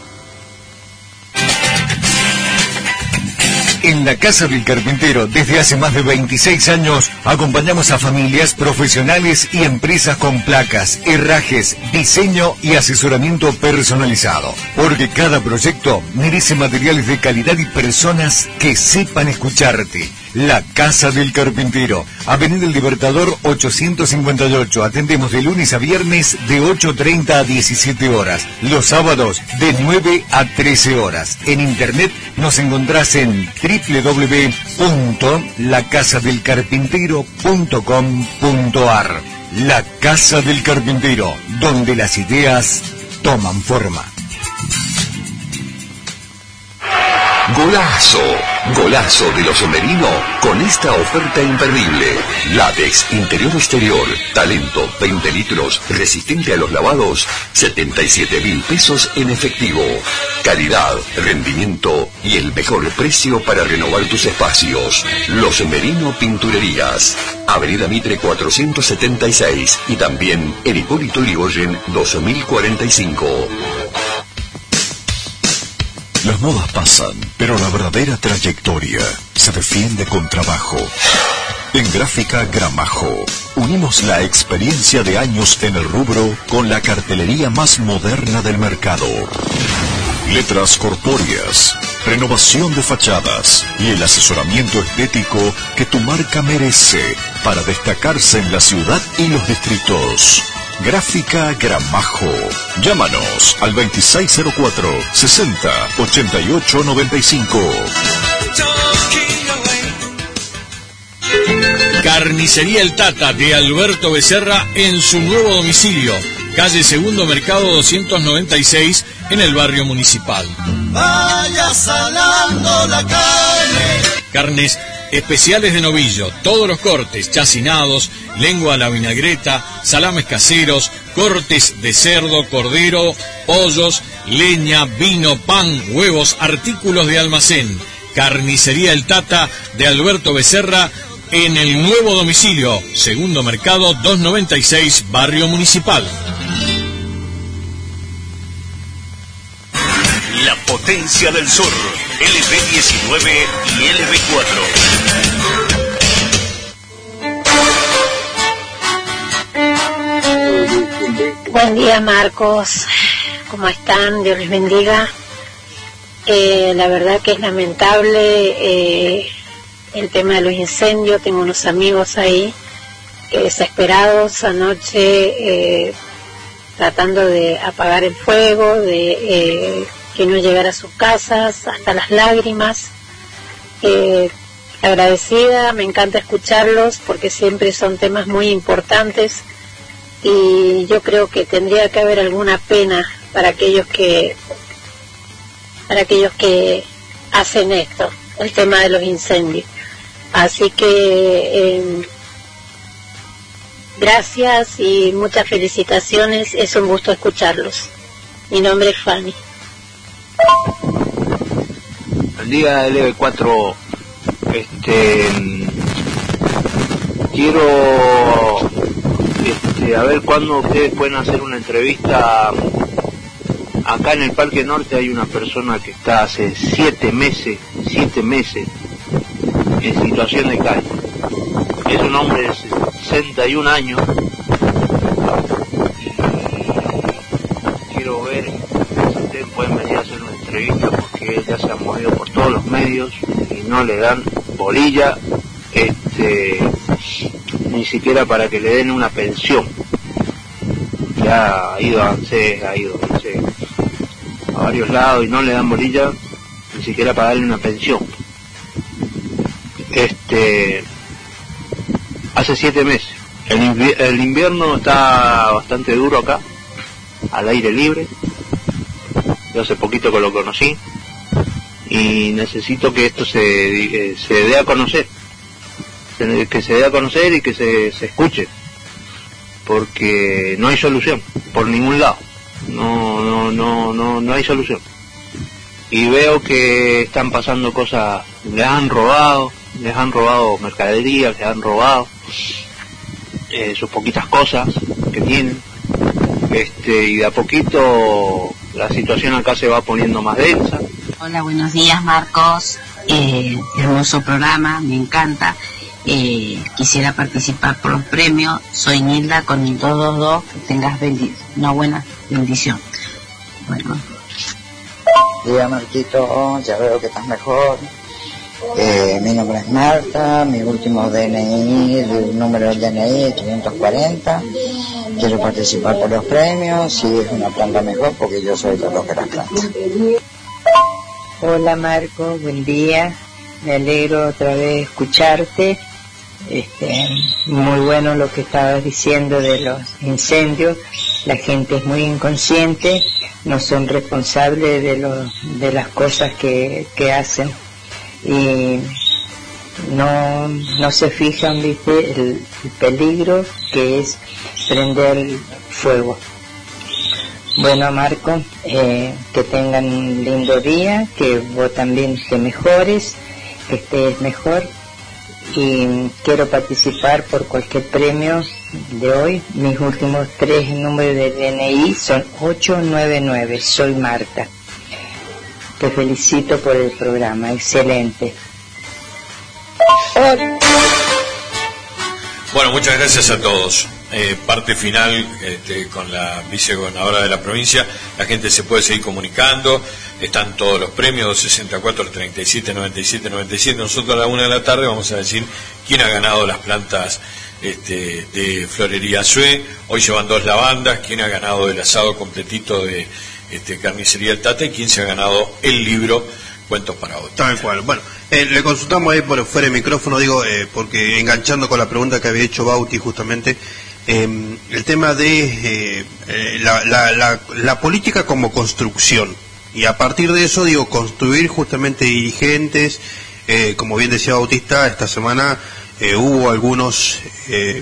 En la Casa del Carpintero, desde hace más de veintiséis años, acompañamos a familias, profesionales y empresas con placas, herrajes, diseño y asesoramiento personalizado. Porque cada proyecto merece materiales de calidad y personas que sepan escucharte. La Casa del Carpintero, Avenida El Libertador ochocientos cincuenta y ocho. Atendemos de lunes a viernes de ocho treinta a diecisiete horas. Los sábados de nueve a trece horas. En internet nos encontrás en doble u doble u doble u punto la casa del carpintero punto com punto a r. La Casa del Carpintero, donde las ideas toman forma. Golazo, golazo de los Somerino con esta oferta imperdible. Látex interior exterior, talento veinte litros, resistente a los lavados, setenta y siete mil pesos en efectivo. Calidad, rendimiento y el mejor precio para renovar tus espacios. Los Somerino Pinturerías, Avenida Mitre cuatrocientos setenta y seis y también en Hipólito Yrigoyen dos mil cuarenta y cinco. Las modas pasan, pero la verdadera trayectoria se defiende con trabajo. En Gráfica Gramajo, unimos la experiencia de años en el rubro con la cartelería más moderna del mercado. Letras corpóreas, renovación de fachadas y el asesoramiento estético que tu marca merece para destacarse en la ciudad y los distritos. Gráfica Gramajo. Llámanos al veintiséis cero cuatro, sesenta, ochenta y ocho noventa y cinco. Carnicería El Tata de Alberto Becerra en su nuevo domicilio, calle Segundo Mercado doscientos noventa y seis en el barrio Municipal. Vaya salando la carne. Carnes especiales de novillo, todos los cortes, chacinados, lengua a la vinagreta, salames caseros, cortes de cerdo, cordero, pollos, leña, vino, pan, huevos, artículos de almacén. Carnicería El Tata de Alberto Becerra en el nuevo domicilio, Segundo Mercado doscientos noventa y seis, barrio Municipal. La potencia del sur, L B diecinueve y L B cuatro. Buen día, Marcos. ¿Cómo están? Dios les bendiga. Eh, la verdad que es lamentable eh, el tema de los incendios. Tengo unos amigos ahí eh, desesperados anoche eh, tratando de apagar el fuego, de eh, que no llegara a sus casas, hasta las lágrimas. Eh, agradecida, me encanta escucharlos porque siempre son temas muy importantes y yo creo que tendría que haber alguna pena para aquellos que para aquellos que hacen esto, el tema de los incendios. Así que eh, gracias y muchas felicitaciones, es un gusto escucharlos. Mi nombre es Fanny. Buen día, L B cuatro. Este, quiero este, a ver cuándo ustedes pueden hacer una entrevista. Acá en el Parque Norte hay una persona que está hace siete meses, siete meses en situación de calle. Es un hombre de sesenta y un años. Y quiero ver si ustedes pueden venir a hacer una entrevista porque él ya se ha movido por todos los medios y no le dan bolilla, este, ni siquiera para que le den una pensión. Ya ha ido a ANSES, ha ido no sé, a varios lados y no le dan bolilla, ni siquiera para darle una pensión. Este, hace siete meses. El, invier- el invierno está bastante duro acá, al aire libre. yo hace poquito que lo conocí, y necesito que esto se, eh, se dé a conocer, que se dé a conocer y que se, se escuche, porque no hay solución, por ningún lado, no, no, no, no, no hay solución. Y veo que están pasando cosas, les han robado, les han robado mercadería, les han robado eh, sus poquitas cosas que tienen, este, y de a poquito la situación acá se va poniendo más densa. Hola, buenos días, Marcos, eh, hermoso programa, me encanta. Eh, quisiera participar por los premios, soy Nilda con el dos dos dos, que tengas bendi- una buena bendición. Bueno. Día Marquito, ya veo que estás mejor. Eh, mi nombre es Marta, mi último D N I, el número del D N I es quinientos cuarenta. Quiero participar por los premios, si es una planta mejor, porque yo soy de los que las plantas. Hola Marco, buen día, me alegro otra vez escucharte. Este, muy bueno lo que estabas diciendo de los incendios. La gente es muy inconsciente, no son responsables de los de las cosas que, que hacen y no no se fijan, viste, el, el peligro que es prender fuego. Bueno, Marco, eh, que tengan un lindo día, que vos también te mejores, que estés mejor. Y quiero participar por cualquier premio de hoy. Mis últimos tres números de D N I son ocho nueve nueve. Soy Marta. Te felicito por el programa, excelente. Bueno, muchas gracias a todos. Eh, parte final este, con la vicegobernadora de la provincia. La gente se puede seguir comunicando. Están todos los premios, dos sesenta y cuatro, treinta y siete, noventa y siete, noventa y siete. Nosotros a la una de la tarde vamos a decir quién ha ganado las plantas este, de Florería Sue. Hoy llevan dos lavandas. Quién ha ganado el asado completito de este, Carnicería El Tate y quién se ha ganado el libro Cuentos para Otros. Tal cual. Bueno, eh, le consultamos ahí por fuera de micrófono, digo, eh, porque enganchando con la pregunta que había hecho Bauti justamente, eh, el tema de eh, eh, la, la, la, la política como construcción. Y a partir de eso, digo, construir justamente dirigentes, eh, como bien decía Bautista, esta semana eh, hubo algunos, eh,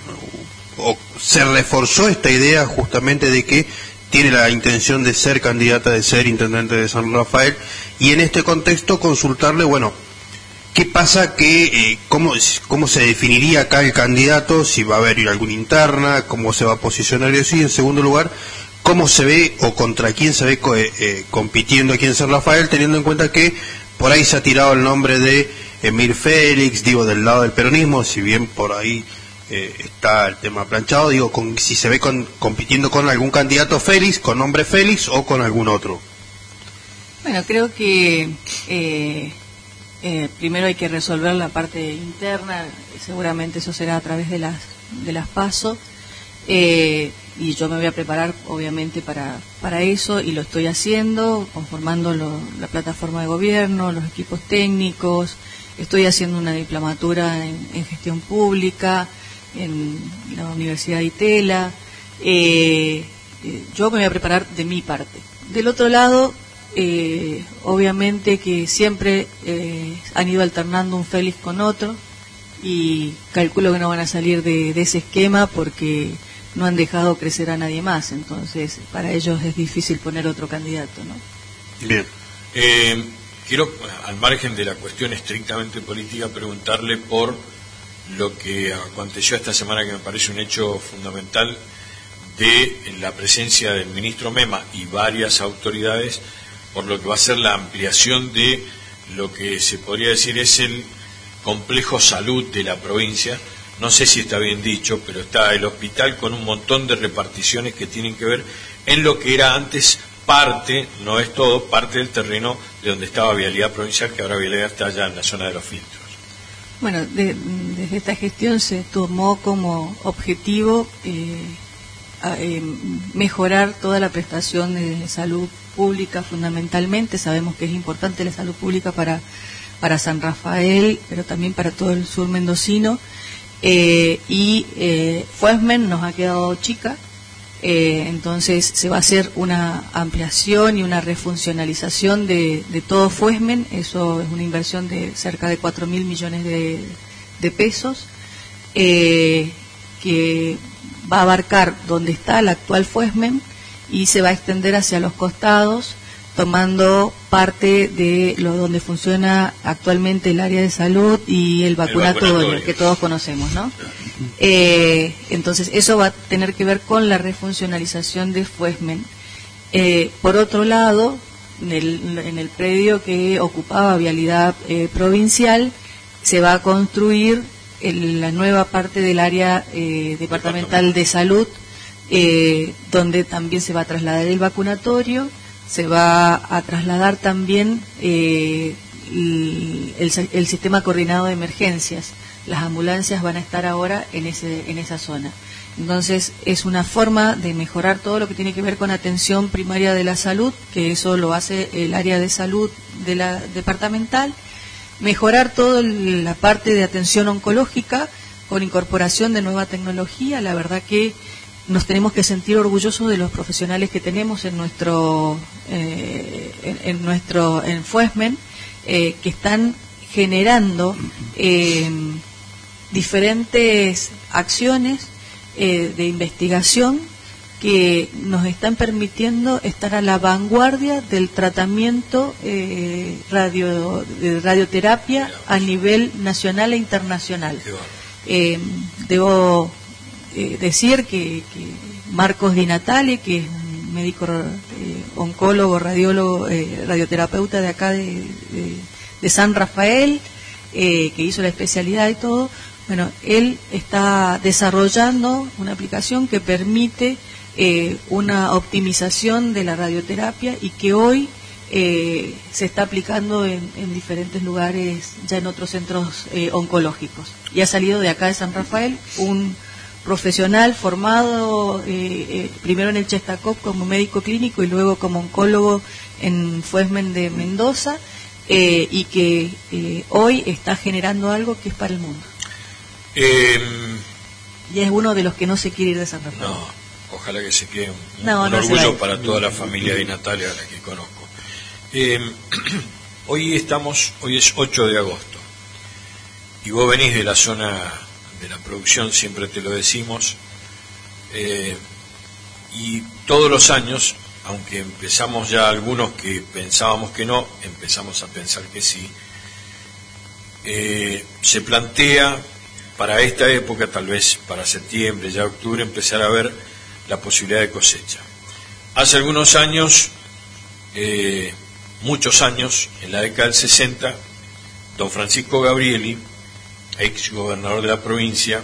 o se reforzó esta idea justamente de que tiene la intención de ser candidata, de ser intendente de San Rafael, y en este contexto consultarle, bueno, ¿qué pasa? Que, eh, cómo, ¿Cómo se definiría acá el candidato? Si va a haber alguna interna, cómo se va a posicionar y así. En segundo lugar, ¿cómo se ve o contra quién se ve eh, eh, compitiendo aquí en San Rafael, teniendo en cuenta que por ahí se ha tirado el nombre de Emir Félix, digo, del lado del peronismo, si bien por ahí eh, está el tema planchado, digo, con, si se ve con, compitiendo con algún candidato Félix, con nombre Félix o con algún otro? Bueno, creo que eh, eh, primero hay que resolver la parte interna, seguramente eso será a través de las, de las PASO. Eh, y yo me voy a preparar obviamente para para eso y lo estoy haciendo, conformando lo, la plataforma de gobierno, los equipos técnicos, estoy haciendo una diplomatura en, en gestión pública en la Universidad de Itela. eh, eh, yo me voy a preparar de mi parte. Del otro lado, eh, obviamente que siempre eh, han ido alternando un Félix con otro y calculo que no van a salir de, de ese esquema porque no han dejado crecer a nadie más, entonces para ellos es difícil poner otro candidato, ¿no? Bien. Eh, quiero, al margen de la cuestión estrictamente política, preguntarle por lo que aconteció esta semana, que me parece un hecho fundamental, de la presencia del ministro Mema y varias autoridades, por lo que va a ser la ampliación de lo que se podría decir es el complejo salud de la provincia. No sé si está bien dicho, pero está el hospital con un montón de reparticiones que tienen que ver en lo que era antes parte, no es todo, parte del terreno de donde estaba Vialidad Provincial, que ahora Vialidad está allá en la zona de los filtros. Bueno, de, desde esta gestión se tomó como objetivo eh, a, eh, mejorar toda la prestación de salud pública fundamentalmente. Sabemos que es importante la salud pública para, para San Rafael, pero también para todo el sur mendocino. Eh, y eh, Fuesmen nos ha quedado chica, Eh, entonces se va a hacer una ampliación y una refuncionalización de, de todo Fuesmen. Eso es una inversión de cerca de cuatro mil millones de, de pesos, eh, que va a abarcar donde está el actual Fuesmen y se va a extender hacia los costados, tomando parte de lo donde funciona actualmente el área de salud y el vacunatorio, el vacunatorio. que todos conocemos, ¿no? Eh, entonces eso va a tener que ver con la refuncionalización de Fuesmen. Eh, por otro lado, en el, en el predio que ocupaba Vialidad eh, Provincial, se va a construir el, la nueva parte del área eh, departamental de salud, eh, donde también se va a trasladar el vacunatorio, se va a trasladar también eh, el, el, el sistema coordinado de emergencias. Las ambulancias van a estar ahora en ese en esa zona. Entonces es una forma de mejorar todo lo que tiene que ver con atención primaria de la salud, que eso lo hace el área de salud de la departamental, mejorar toda la parte de atención oncológica con incorporación de nueva tecnología. La verdad que nos tenemos que sentir orgullosos de los profesionales que tenemos en nuestro eh, en, en nuestro en Fuesmen, eh, que están generando eh, diferentes acciones eh, de investigación que nos están permitiendo estar a la vanguardia del tratamiento eh, radio, de radioterapia a nivel nacional e internacional. Eh, debo eh, decir que, que Marcos Di Natale, que es un médico eh, oncólogo, radiólogo, eh, radioterapeuta de acá de, de, de San Rafael, eh, que hizo la especialidad y todo, bueno, él está desarrollando una aplicación que permite eh, una optimización de la radioterapia y que hoy eh, se está aplicando en, en diferentes lugares, ya en otros centros eh, oncológicos. Y ha salido de acá de San Rafael un profesional formado eh, eh, primero en el Chestacop como médico clínico y luego como oncólogo en Fuesmen de Mendoza, eh, y que eh, hoy está generando algo que es para el mundo. Eh, y es uno de los que no se quiere ir de San Rafael. No, ojalá que se quede un, no, un no orgullo para toda la familia de Natalia, a la que conozco. Eh, hoy estamos, hoy es ocho de agosto, y vos venís de la zona de la producción, siempre te lo decimos, eh, y todos los años, aunque empezamos ya algunos que pensábamos que no, empezamos a pensar que sí, eh, se plantea para esta época, tal vez para septiembre, ya octubre, empezar a ver la posibilidad de cosecha. Hace algunos años, eh, muchos años, en la década del sesenta, don Francisco Gabrieli, ex gobernador de la provincia,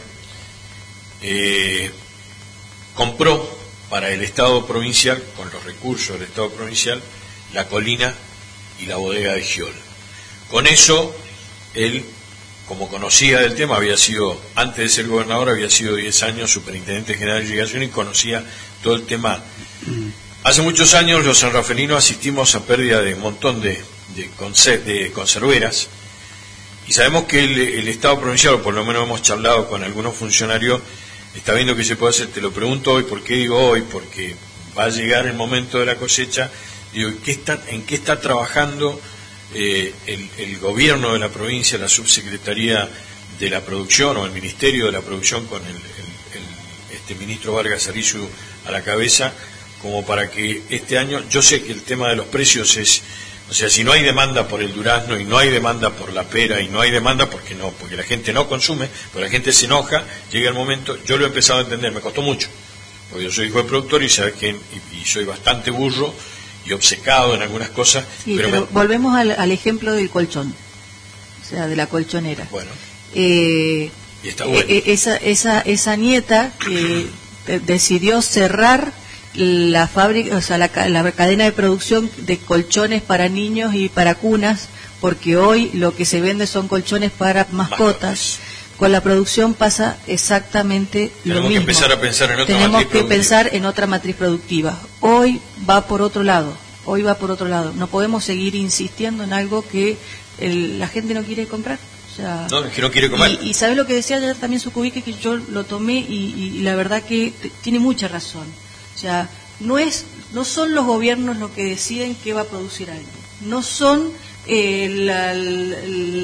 eh, compró para el Estado provincial, con los recursos del Estado provincial, la colina y la bodega de Giol. Con eso, él, como conocía del tema, había sido, antes de ser gobernador, había sido diez años superintendente general de irrigación y conocía todo el tema. Hace muchos años los sanrafelinos asistimos a pérdida de un montón de, de, conser, de conserveras, y sabemos que el, el Estado provincial, o por lo menos hemos charlado con algunos funcionarios, está viendo qué se puede hacer. Te lo pregunto hoy. ¿Por qué digo hoy? Porque va a llegar el momento de la cosecha. Digo, ¿qué está, ¿en qué está trabajando eh, el, el gobierno de la provincia, la subsecretaría de la producción o el ministerio de la producción con el, el, el este ministro Vargas Arizu a la cabeza, como para que este año, yo sé que el tema de los precios es, o sea, si no hay demanda por el durazno y no hay demanda por la pera y no hay demanda porque no, porque la gente no consume, porque la gente se enoja, llega el momento, yo lo he empezado a entender, me costó mucho, porque yo soy hijo de productor y sabes que y, y soy bastante burro y obcecado en algunas cosas. Sí, pero, pero me... volvemos al, al ejemplo del colchón, o sea, de la colchonera. Bueno. Eh, y está bueno. eh, esa, esa, esa nieta que decidió cerrar la fábrica, o sea, la, la cadena de producción de colchones para niños y para cunas, porque hoy lo que se vende son colchones para mascotas. Con la producción pasa exactamente Tenemos lo mismo. Tenemos que empezar a pensar en otra Tenemos matriz que productiva. pensar en otra matriz productiva. Hoy va por otro lado. Hoy va por otro lado. No podemos seguir insistiendo en algo que el, la gente no quiere comprar. O sea, no, que no quiere comer. Y, y ¿sabes lo que decía ayer también Sucubique? Que yo lo tomé y, y la verdad que t- tiene mucha razón. O sea, no es, no son los gobiernos los que deciden qué va a producir algo, no son eh, la, la,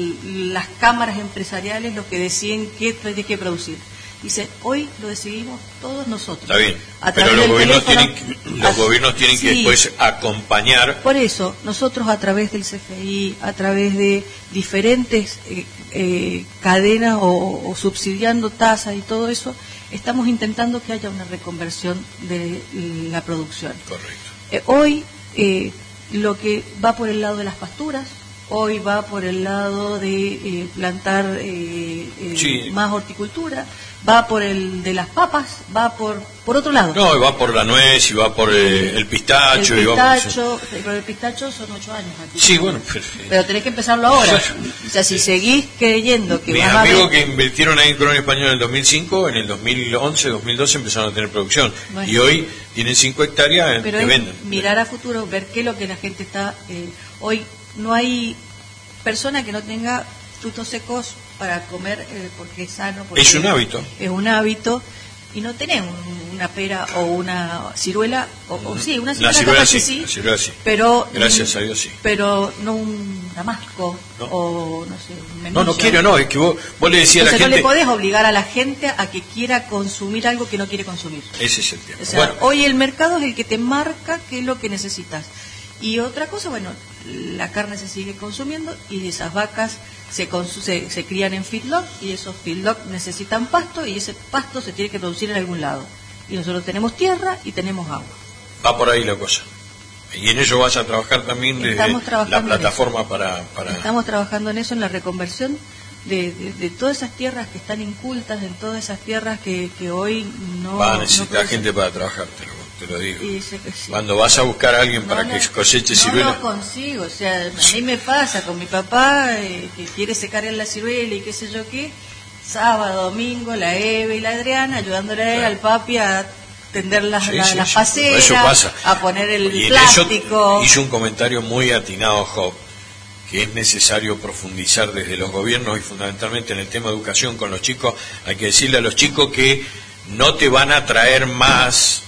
las cámaras empresariales los que deciden qué tiene que producir. Dice, hoy lo decidimos todos nosotros. Está bien, pero los gobiernos, tienen que, los a, gobiernos tienen sí, que después acompañar. Por eso, nosotros a través del C F I, a través de diferentes eh, eh, cadenas o, o subsidiando tasas y todo eso, estamos intentando que haya una reconversión de la producción. Correcto. Eh, hoy, eh, lo que va por el lado de las pasturas, hoy va por el lado de eh, plantar eh, eh, sí. más horticultura, va por el de las papas, va por por otro lado. No, va por la nuez y va por eh, el pistacho. El y pistacho, va por... pero el pistacho son ocho años aquí. Sí, bueno. Pero, pero tenés que empezarlo ahora. O sea, si seguís creyendo que mis vas a amigos ver... que invirtieron ahí en Colonia Española en el dos mil cinco, en el dos mil once, dos mil doce empezaron a tener producción. Bueno. Y hoy tienen cinco hectáreas pero que venden. Mirar a futuro, ver qué es lo que la gente está... Eh, hoy no hay persona que no tenga frutos secos para comer eh, porque es sano. Porque es un hábito. Es un hábito. Y no tenés un, una pera o una ciruela, o, o sí, una ciruela, la ciruela sí, sí, la ciruela sí. Pero, gracias a Dios sí. Pero no un damasco, no. o no sé, un memillo. No, no quiero, no, es que vos, vos le decías a la gente... no le podés obligar a la gente a que quiera consumir algo que no quiere consumir. Ese es el tema. O sea, bueno. Hoy el mercado es el que te marca qué es lo que necesitas. Y otra cosa, bueno, la carne se sigue consumiendo y esas vacas se, se, se crían en feedlot y esos feedlot necesitan pasto y ese pasto se tiene que producir en algún lado. Y nosotros tenemos tierra y tenemos agua. Va por ahí la cosa. Y en ello vas a trabajar también desde la plataforma para, para... Estamos trabajando en eso, en la reconversión de, de, de todas esas tierras que están incultas, en todas esas tierras que, que hoy no... Va a necesitar no gente para trabajar, te lo, te lo digo. Y sí. Cuando vas a buscar a alguien no, para no, que coseche ciruela... No lo consigo, o sea, a mí me pasa con mi papá, eh, que quiere secar en la ciruela y qué sé yo qué, sábado, domingo, la Eve y la Adriana ayudándole claro. al papi a tender las, sí, la, sí, las sí. paceras, a poner el y plástico. Hizo un comentario muy atinado, Job, que es necesario profundizar desde los gobiernos y fundamentalmente en el tema de educación con los chicos. Hay que decirle a los chicos que no te van a traer más,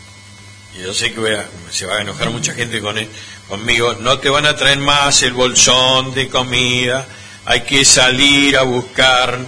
y yo sé que voy a, se va a enojar mucha gente con él, conmigo, no te van a traer más el bolsón de comida, hay que salir a buscar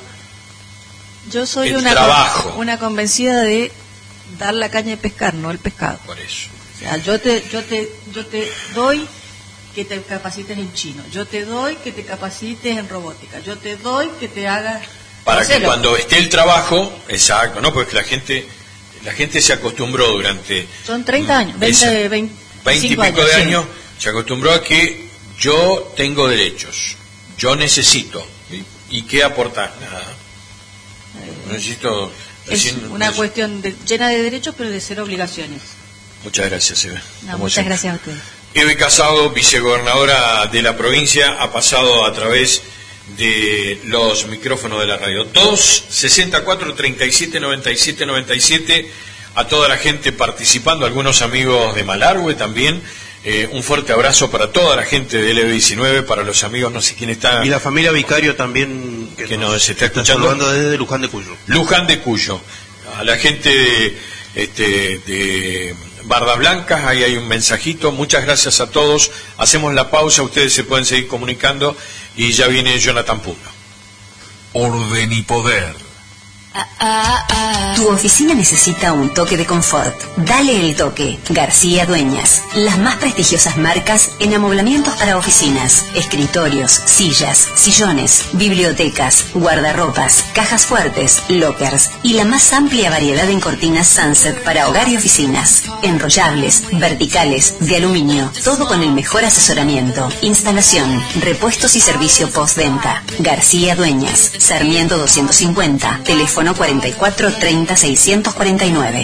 yo soy el una, trabajo. Una convencida de dar la caña de pescar, no el pescado. Por eso. O sea, yo te, yo te, yo te doy que te capacites en chino, yo te doy que te capacites en robótica, yo te doy que te hagas... Para que cuando esté el trabajo, exacto, ¿no? Porque la gente, la gente se acostumbró durante... Son treinta años, veinte, veinte, veinte y pico años, de sí. años, se acostumbró a que yo tengo derechos, yo necesito. ¿Y, y qué aportar? Nada. Eh, necesito... Es una cuestión de, llena de derechos, pero de cero obligaciones. Muchas gracias, Eve. No, muchas siempre. gracias a ustedes. Eve Casado, vicegobernadora de la provincia, ha pasado a través de los micrófonos de la radio. dos sesenta y cuatro, treinta y siete, noventa y siete, noventa y siete, a toda la gente participando, algunos amigos de Malargüe también. Eh, un fuerte abrazo para toda la gente del L B diecinueve, para los amigos, no sé quién está. Y la familia Vicario también, que, que nos, nos está escuchando. Está desde Luján de Cuyo. Luján de Cuyo. A la gente de, este, de Bardas Blancas, ahí hay un mensajito. Muchas gracias a todos. Hacemos la pausa, ustedes se pueden seguir comunicando y ya viene Jonathan Puno. Orden y poder. Tu oficina necesita un toque de confort. Dale el toque. García Dueñas. Las más prestigiosas marcas en amoblamientos para oficinas, escritorios, sillas, sillones, bibliotecas, guardarropas, cajas fuertes, lockers y la más amplia variedad en cortinas Sunset para hogar y oficinas. Enrollables, verticales, de aluminio. Todo con el mejor asesoramiento. Instalación, repuestos y servicio postventa. García Dueñas. Sarmiento doscientos cincuenta. Teléfono cuarenta y cuatro, treinta, seiscientos cuarenta y nueve.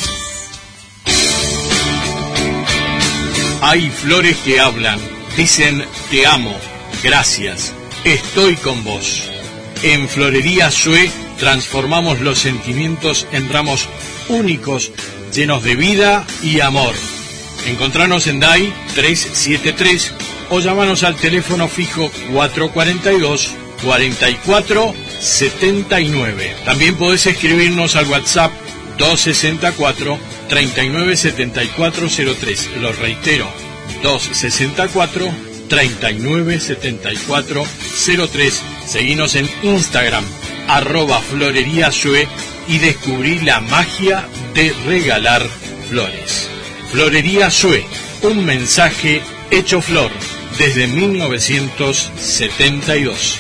Hay flores que hablan, dicen te amo, gracias, estoy con vos. En Florería Sue transformamos los sentimientos en ramos únicos, llenos de vida y amor. Encontranos en D A I trescientos setenta y tres o llamanos al teléfono fijo cuatrocientos cuarenta y dos, cuarenta y cuatro setenta y nueve. También podés escribirnos al WhatsApp doscientos sesenta y cuatro, treinta y nueve setenta y cuatro cero tres. Lo reitero, doscientos sesenta y cuatro, treinta y nueve setenta y cuatro cero tres. Seguinos en Instagram, arroba Florería Sue, y descubrí la magia de regalar flores. Florería Sue, un mensaje hecho flor desde mil novecientos setenta y dos.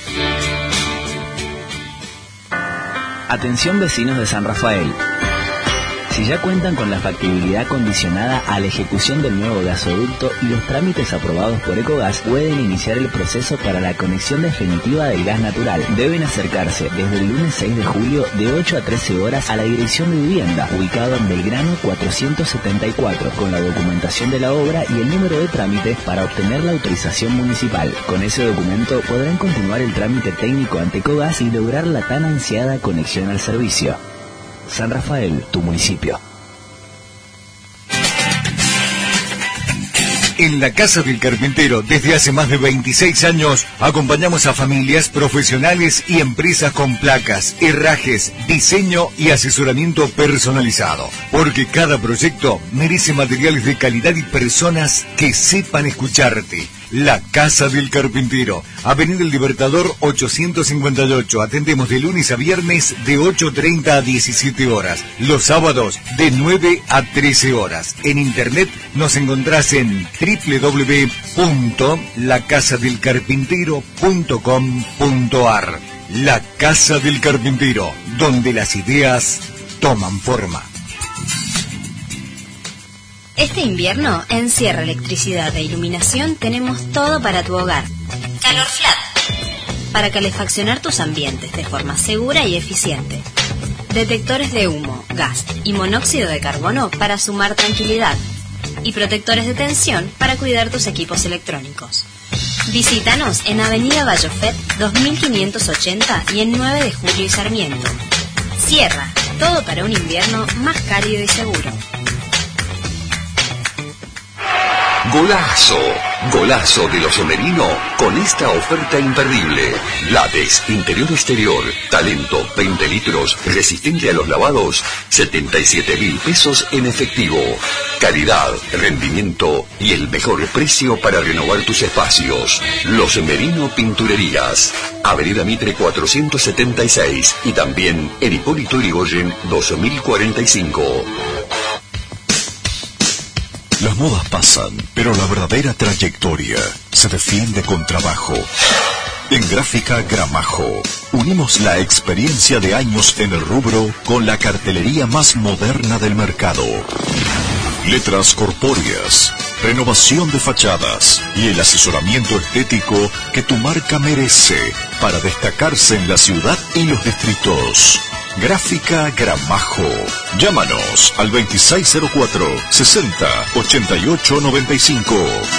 Atención vecinos de San Rafael. Si ya cuentan con la factibilidad condicionada a la ejecución del nuevo gasoducto y los trámites aprobados por Ecogas, pueden iniciar el proceso para la conexión definitiva del gas natural. Deben acercarse desde el lunes seis de julio de ocho a trece horas a la dirección de vivienda, ubicado en Belgrano cuatrocientos setenta y cuatro, con la documentación de la obra y el número de trámite para obtener la autorización municipal. Con ese documento podrán continuar el trámite técnico ante Ecogas y lograr la tan ansiada conexión al servicio. San Rafael, tu municipio. En la Casa del Carpintero, desde hace más de veintiséis años, acompañamos a familias, profesionales y empresas con placas, herrajes, diseño y asesoramiento personalizado. Porque cada proyecto merece materiales de calidad y personas que sepan escucharte. La Casa del Carpintero, Avenida El Libertador ochocientos cincuenta y ocho. Atendemos de lunes a viernes de ocho treinta a diecisiete horas. Los sábados de nueve a trece horas. En internet nos encontrás en doble u doble u doble u punto la casa del carpintero punto com punto a r. La Casa del Carpintero, donde las ideas toman forma. Este invierno, en Sierra Electricidad e Iluminación, tenemos todo para tu hogar. Calor Flat, para calefaccionar tus ambientes de forma segura y eficiente. Detectores de humo, gas y monóxido de carbono para sumar tranquilidad. Y protectores de tensión para cuidar tus equipos electrónicos. Visítanos en Avenida Vallofet dos mil quinientos ochenta y en nueve de julio y Sarmiento. Sierra, todo para un invierno más cálido y seguro. Golazo, golazo de los Somerino con esta oferta imperdible. Látex, interior exterior, talento, veinte litros, resistente a los lavados, setenta y siete mil pesos en efectivo. Calidad, rendimiento y el mejor precio para renovar tus espacios. Los Somerino Pinturerías, Avenida Mitre cuatrocientos setenta y seis y también en Hipólito Yrigoyen dos mil cuarenta y cinco. Las modas pasan, pero la verdadera trayectoria se defiende con trabajo. En Gráfica Gramajo, unimos la experiencia de años en el rubro con la cartelería más moderna del mercado. Letras corpóreas, renovación de fachadas y el asesoramiento estético que tu marca merece para destacarse en la ciudad y los distritos. Gráfica Gramajo. Llámanos al veintiséis cero cuatro, sesenta, ochenta y ocho noventa y cinco.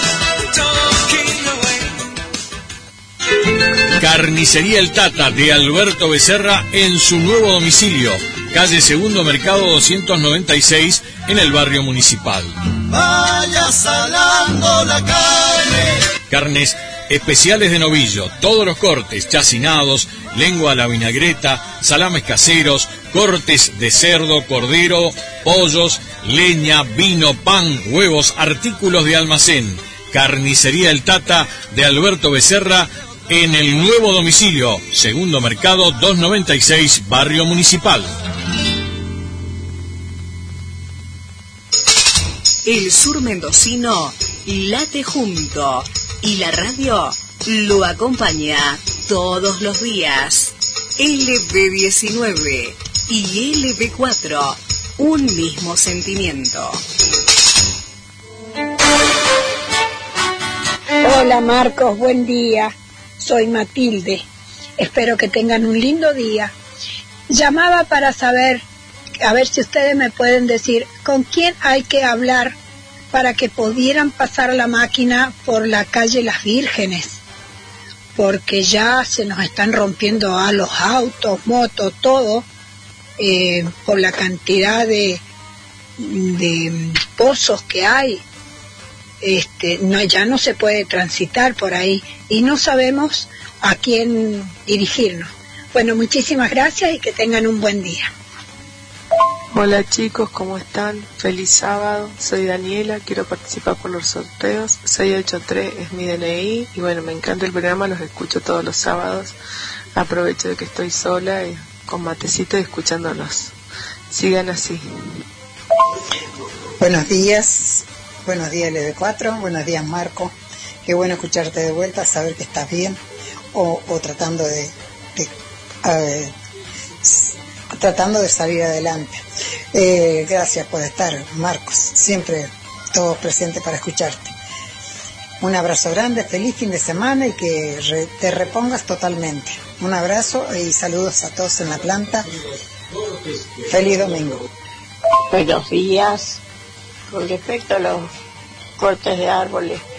Carnicería El Tata de Alberto Becerra en su nuevo domicilio, calle Segundo Mercado doscientos noventa y seis, en el barrio Municipal. Vaya salando la carne. Carnes especiales de novillo, todos los cortes, chacinados, lengua a la vinagreta, salames caseros, cortes de cerdo, cordero, pollos, leña, vino, pan, huevos, artículos de almacén. Carnicería El Tata de Alberto Becerra en el nuevo domicilio, Segundo Mercado doscientos noventa y seis, barrio Municipal. El sur mendocino late junto y la radio lo acompaña todos los días. L B diecinueve y L B cuatro, un mismo sentimiento. Hola Marcos, buen día. Soy Matilde. Espero que tengan un lindo día. Llamaba para saber, a ver si ustedes me pueden decir con quién hay que hablar para que pudieran pasar la máquina por la calle Las Vírgenes, porque ya se nos están rompiendo a los autos, motos, todo, eh, por la cantidad de, de pozos que hay. Este, no, ya no se puede transitar por ahí y no sabemos a quién dirigirnos. Bueno, muchísimas gracias y que tengan un buen día. Hola chicos, ¿cómo están? Feliz sábado, soy Daniela, quiero participar por los sorteos, seiscientos ochenta y tres es mi D N I y bueno, me encanta el programa, los escucho todos los sábados, aprovecho de que estoy sola y con matecito y escuchándolos. Sigan así. Buenos días, buenos días L B cuatro, buenos días Marco, qué bueno escucharte de vuelta, saber que estás bien o, o tratando de, de eh, tratando de salir adelante. Eh, gracias por estar, Marcos, siempre todo presente para escucharte. Un abrazo grande, feliz fin de semana y que re, te repongas totalmente. Un abrazo y saludos a todos en la planta. Feliz domingo. Buenos días. Con respecto a los cortes de árboles